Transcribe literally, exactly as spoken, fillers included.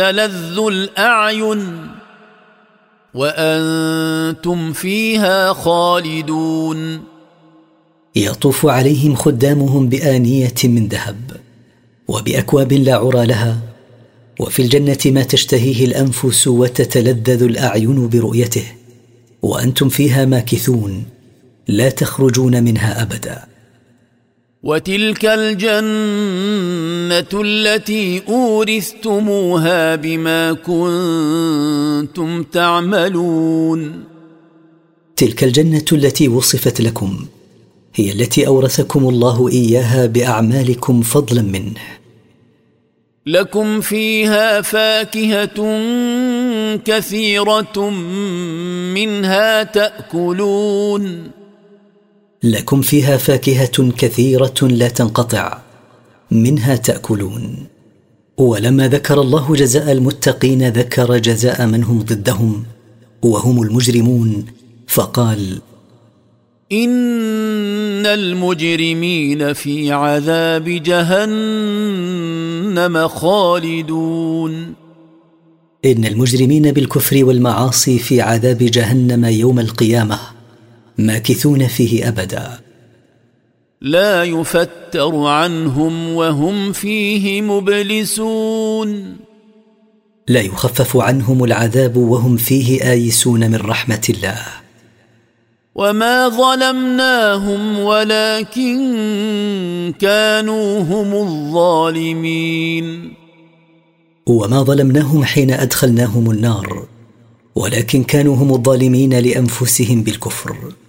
تلذ الأعين وأنتم فيها خالدون. يطوف عليهم خدامهم بآنية من ذهب وبأكواب لا عرى لها، وفي الجنة ما تشتهيه الأنفس وتتلذذ الأعين برؤيته، وأنتم فيها ماكثون لا تخرجون منها أبدا. وتلك الجنة التي أورثتموها بما كنتم تعملون. تلك الجنة التي وصفت لكم هي التي أورثكم الله إياها بأعمالكم فضلا منه. لكم فيها فاكهة كثيرة منها تأكلون. لكم فيها فاكهة كثيرة لا تنقطع منها تأكلون. ولما ذكر الله جزاء المتقين ذكر جزاء من هم ضدهم وهم المجرمون، فقال: إن المجرمين في عذاب جهنم خالدون. إن المجرمين بالكفر والمعاصي في عذاب جهنم يوم القيامة ماكثون فيه أبدا. لا يفتر عنهم وهم فيه مبلسون. لا يخفف عنهم العذاب وهم فيه آيسون من رحمة الله. وما ظلمناهم ولكن كانوا هم الظالمين. وما ظلمناهم حين أدخلناهم النار، ولكن كانوا هم الظالمين لأنفسهم بالكفر.